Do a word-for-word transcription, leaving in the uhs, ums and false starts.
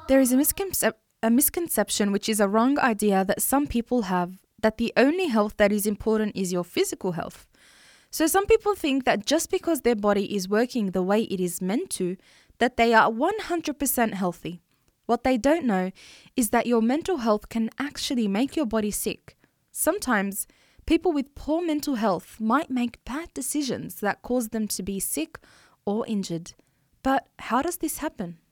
There is a, misconcep- a misconception, which is a wrong idea that some people have, that the only health that is important is your physical health. So some people think that just because their body is working the way it is meant to, that they are one hundred percent healthy. What they don't know is that your mental health can actually make your body sick. Sometimes people with poor mental health might make bad decisions that cause them to be sick or injured. But how does this happen?